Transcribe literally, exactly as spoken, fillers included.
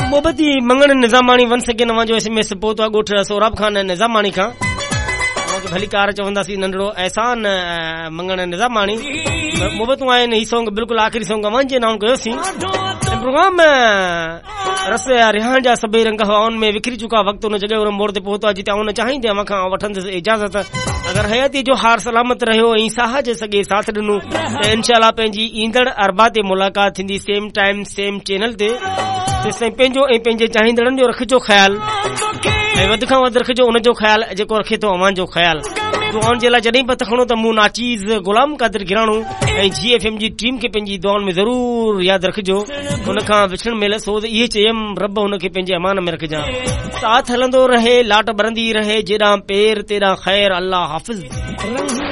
मोहब्बती मंगण निज़ामानी one second वञो SMS पहुतो आहे ॻोठ सोराब खान निज़ामानी खां भली कार चवंदासीं नंढड़ो एहसान मंगण निज़ामानी मोहबतूं आहिनि ही सॉन्ग बिल्कुलु आख़िरी सॉन्ग वञे नाउन कयोसीं प्रोग्राम रस रिहान जा सभई रंग हवाउनि में विखरी चुका वक़्तु उन जॻह उन मोड़ ते पहुतो आहे जिते उन चाहींदे अवां खां वठंदुसि इजाज़त अगरि हयाती जो हार सलामत रहियो ऐं साह जे सॻे साथ ॾिनो त इनशाअल्लाह पंहिंजी ईंदड़ अरबा ते मुलाक़ात थींदी सेम टाइम सेम चैनल ते तेसिताईं पंहिंजो ऐं पंहिंजे चाहींदड़नि जो रखिजो ख़्याल ऐं वधि खां वधि रखिजो उनजो ख़्याल जेको रखे थो अवां जो ख़्याल दुआउनि जे लाइ जॾहिं बि खणो त मूं नाचीज़ गुलाम क़ादिर गिराणो ऐं जी एफ एम जी टीम खे पंहिंजी दुआउनि में ज़रूर यादि रखिजो हुन खां विछड़ महिल सो इहे चयमि रब हुनखे पंहिंजे अमान में रखिजां साथ हलंदो रहे लाट बरंदी रहे जेॾां पेर तेॾां ख़ैर अल्लाह हाफ़िज़।